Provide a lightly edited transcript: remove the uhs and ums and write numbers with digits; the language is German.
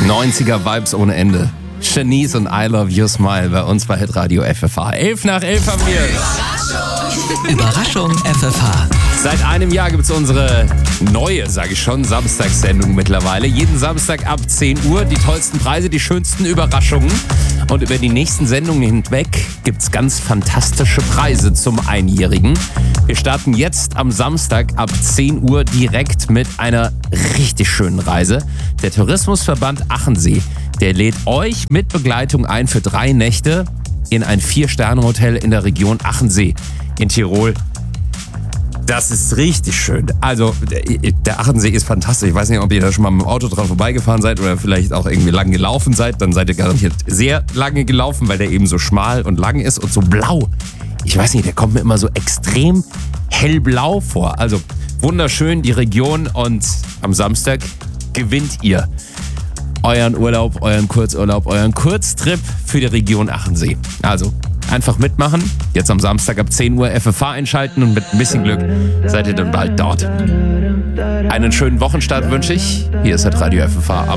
90er Vibes ohne Ende. Shanice und I Love Your Smile bei uns bei Hitradio FFH. 11 nach 11 haben wir. Überraschung FFH. Seit einem Jahr gibt es unsere neue, sage ich schon, Samstagssendung mittlerweile. Jeden Samstag ab 10 Uhr die tollsten Preise, die schönsten Überraschungen. Und über die nächsten Sendungen hinweg gibt es ganz fantastische Preise zum Einjährigen. Wir starten jetzt am Samstag ab 10 Uhr direkt mit einer richtig schönen Reise. Der Tourismusverband Achensee, der lädt euch mit Begleitung ein für 3 Nächte in ein 4-Sterne-Hotel in der Region Achensee in Tirol. Das ist richtig schön. Also, der Achensee ist fantastisch. Ich weiß nicht, ob ihr da schon mal mit dem Auto dran vorbeigefahren seid oder vielleicht auch irgendwie lang gelaufen seid. Dann seid ihr garantiert sehr lange gelaufen, weil der eben so schmal und lang ist und so blau. Ich weiß nicht, der kommt mir immer so extrem hellblau vor. Also, wunderschön die Region und am Samstag gewinnt ihr euren Urlaub, euren Kurzurlaub, euren Kurztrip für die Region Achensee. Also, einfach mitmachen. Jetzt am Samstag ab 10 Uhr FFH einschalten und mit ein bisschen Glück seid ihr dann bald dort. Einen schönen Wochenstart wünsche ich. Hier ist das Radio FFH.